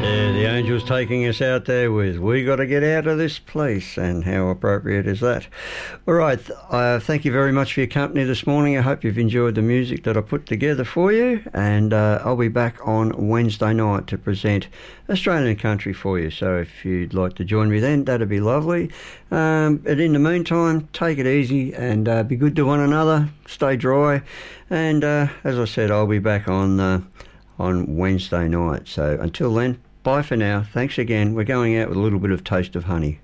The Angels taking us out there with "We Got to Get Out of This Place," and how appropriate is that? All right, thank you very much for your company this morning. I hope you've enjoyed the music that I put together for you, and I'll be back on Wednesday night to present Australian country for you. So if you'd like to join me then, that'd be lovely. But in the meantime, take it easy and be good to one another. Stay dry, and as I said, I'll be back on Wednesday night. So until then, bye for now. Thanks again. We're going out with a little bit of Taste of Honey.